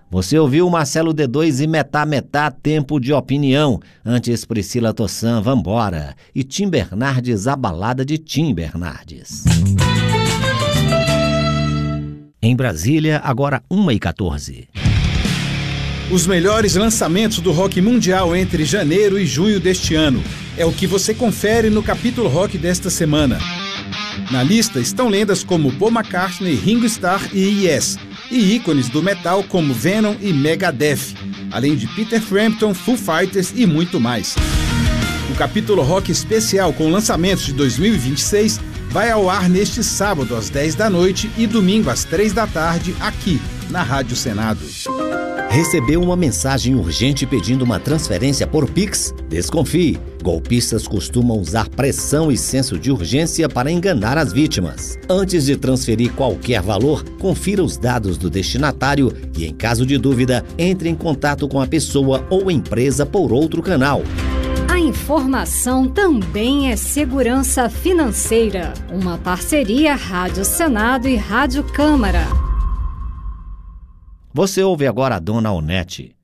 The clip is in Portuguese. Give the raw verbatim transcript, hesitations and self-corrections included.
Você ouviu Marcelo D dois e Metá Metá, Tempo de Opinião. Antes, Priscila Tossan, Vambora. E Tim Bernardes, A Balada de Tim Bernardes. Em Brasília, agora uma e quatorze. Os melhores lançamentos do rock mundial entre janeiro e junho deste ano. É o que você confere no Capítulo Rock desta semana. Na lista estão lendas como Paul McCartney, Ringo Starr e Yes, e ícones do metal como Venom e Megadeth, além de Peter Frampton, Foo Fighters e muito mais. O Capítulo Rock especial com lançamentos de dois mil e vinte e seis vai ao ar neste sábado às dez da noite e domingo às três da tarde aqui na Rádio Senado. Recebeu uma mensagem urgente pedindo uma transferência por Pix? Desconfie. Golpistas costumam usar pressão e senso de urgência para enganar as vítimas. Antes de transferir qualquer valor, confira os dados do destinatário e, em caso de dúvida, entre em contato com a pessoa ou empresa por outro canal. A informação também é segurança financeira. Uma parceria Rádio Senado e Rádio Câmara. Você ouve agora a Dona Onete.